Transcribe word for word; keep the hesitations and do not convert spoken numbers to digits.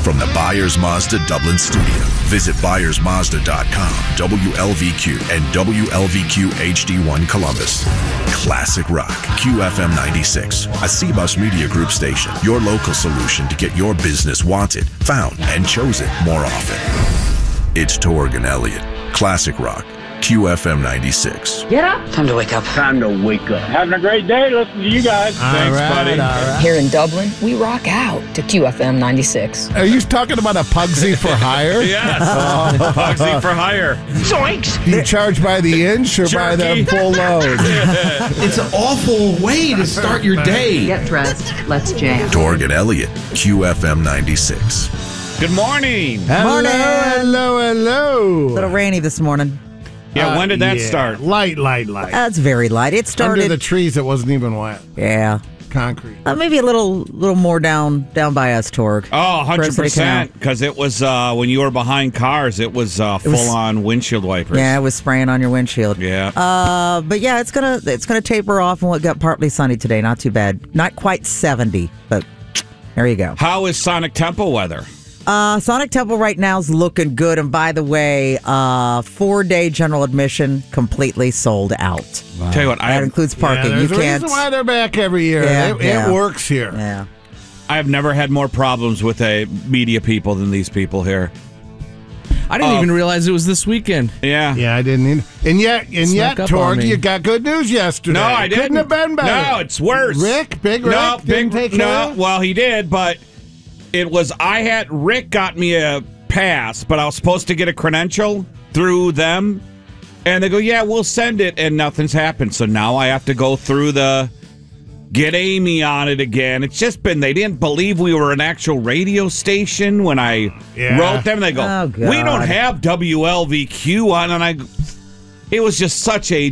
From the Byers Mazda Dublin studio, visit Byers Mazda dot com, W L V Q, and W L V Q H D one Columbus. Classic Rock, Q F M ninety-six, a C-Bus Media Group station. Your local solution to get your business wanted, found, and chosen more often. It's Torg and Elliott. Classic Rock, Q F M ninety-six. Get up. Time to wake up. Time to wake up. Having a great day. Listen to you guys. All Thanks, right, buddy. all right. Here in Dublin, we rock out to Q F M ninety-six. Are you talking about a Pugsy for hire? Yes. Pugsy for hire. Zoinks. Do you charge by the inch or by the Jerky. full load? It's an awful way to start your day. Get dressed. Let's jam. Torg and Elliott, Q F M ninety-six. Good morning. Hello, Morning. hello, hello. A little rainy this morning. Yeah, when did that Uh, yeah. start? Light, light, light. That's very light. It started. Under the trees, it wasn't even wet. yeah, Concrete. uh, maybe a little, little more down, down by us, Torg. Oh, one hundred City Canal. percent. Because it was, uh, when you were behind cars, it was uh, was- full-on windshield wipers. Yeah, it was spraying on your windshield. Yeah. Uh, but yeah, it's gonna, it's gonna taper off, and it got partly sunny today. Not too bad. Not quite seventy, but there you go. How is Sonic Temple weather? Uh, Sonic Temple right now is looking good, and by the way, uh, four-day general admission completely sold out. Tell you what, I That have, includes parking. Yeah, you there's a can't. reason why they're back every year. Yeah, it, yeah. it works here. Yeah. I have never had more problems with a media people than these people here. I didn't Uh, even realize it was this weekend. Yeah. Yeah, I didn't either. And yet, and Snuck yet, up on Torg, me. you got good news yesterday. No, I didn't. Couldn't have been better. No, it's worse. Rick, Big Rick, No, didn't big, take no. care of it? Well, he did, but it was I had Rick got me a pass, but I was supposed to get a credential through them, and they go, "Yeah, we'll send it," and nothing's happened. So now I have to go through the get Amy on it again. It's just been they didn't believe we were an actual radio station when I Yeah. wrote them. They go, Oh, "We don't God. have W L V Q on," and I. It was just such a